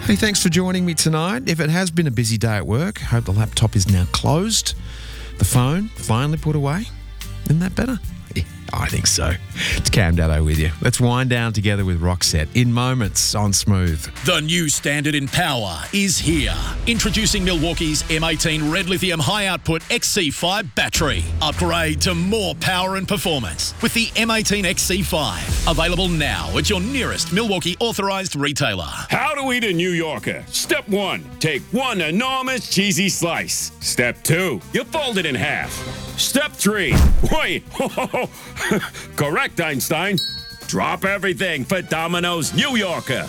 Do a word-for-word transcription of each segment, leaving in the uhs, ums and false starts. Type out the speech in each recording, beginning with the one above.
Hey, thanks for joining me tonight. If it has been a busy day at work, hope the laptop is now closed, the phone finally put away. Isn't that better? Yeah, I think so. It's Cam Daddo with you. Let's wind down together with Roxette in moments on Smooth. The new standard in power is here. Introducing Milwaukee's M eighteen Red Lithium High Output X C five battery. Upgrade to more power and performance with the M eighteen X C five. Available now at your nearest Milwaukee authorised retailer. How to eat a New Yorker. Step one, take one enormous cheesy slice. Step two, you fold it in half. Step three, wait, correct, Einstein. Drop everything for Domino's New Yorker.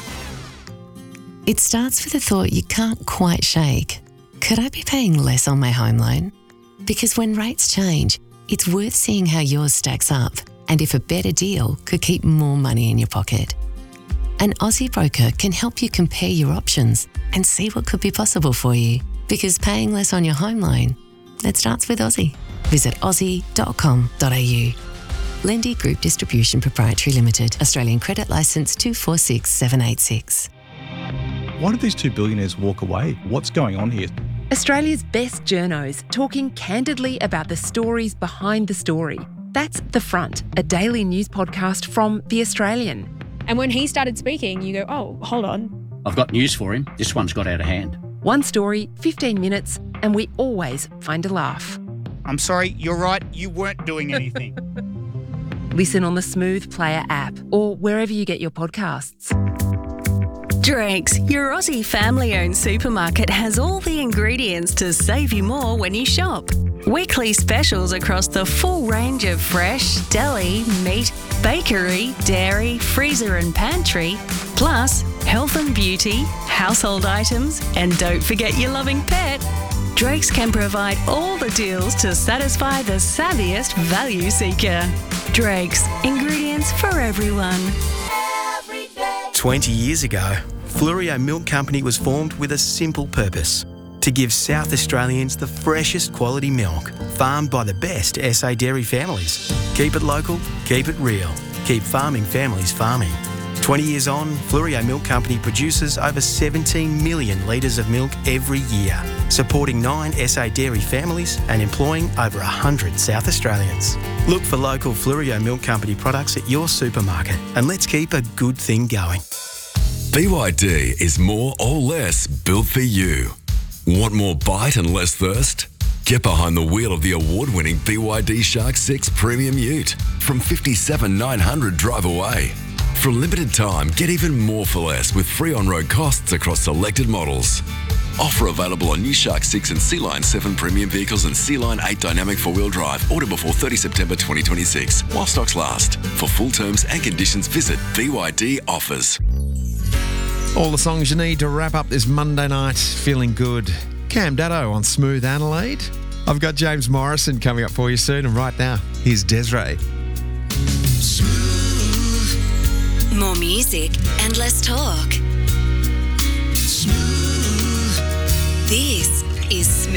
It starts with a thought you can't quite shake. Could I be paying less on my home loan? Because when rates change, it's worth seeing how yours stacks up and if a better deal could keep more money in your pocket. An Aussie broker can help you compare your options and see what could be possible for you. Because paying less on your home loan, it starts with Aussie. Visit aussie dot com dot a u. Lendy Group Distribution Proprietary Limited. Australian Credit Licence two four six seven eight six. Why did these two billionaires walk away? What's going on here? Australia's best journos talking candidly about the stories behind the story. That's The Front, a daily news podcast from The Australian. And when he started speaking, you go, oh, hold on. I've got news for him. This one's got out of hand. One story, fifteen minutes, and we always find a laugh. I'm sorry, you're right, you weren't doing anything. Listen on the Smooth Player app or wherever you get your podcasts. Drake's, your Aussie family-owned supermarket, has all the ingredients to save you more when you shop. Weekly specials across the full range of fresh, deli, meat, bakery, dairy, freezer and pantry, plus health and beauty, household items, and don't forget your loving pet. Drake's can provide all the deals to satisfy the savviest value seeker. Drake's, ingredients for everyone. twenty years ago, Fluorio Milk Company was formed with a simple purpose: to give South Australians the freshest quality milk, farmed by the best S A dairy families. Keep it local, keep it real, keep farming families farming. twenty years on, Fluorio Milk Company produces over seventeen million litres of milk every year, supporting nine S A dairy families and employing over one hundred South Australians. Look for local Fluorio Milk Company products at your supermarket and let's keep a good thing going. B Y D is more or less built for you. Want more bite and less thirst? Get behind the wheel of the award-winning B Y D Shark six Premium Ute from fifty-seven thousand nine hundred drive away. For a limited time, get even more for less with free on-road costs across selected models. Offer available on new Shark six and Sea Line seven premium vehicles and Sea Line eight dynamic four-wheel drive. Order before thirtieth September twenty twenty-six while stocks last. For full terms and conditions, visit B Y D Offers. All the songs you need to wrap up this Monday night feeling good. Cam Daddo on Smooth Adelaide. I've got James Morrison coming up for you soon, and right now, here's Desiree. More music and less talk. Smooth. This is Smooth.